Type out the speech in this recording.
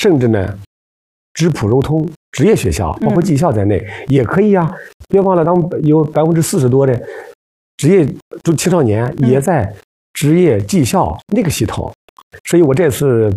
甚至呢，职普融通职业学校，包括技校在内，也可以啊。别忘了，有40%多的职业青少年也在职业技校那个系统。所以我这次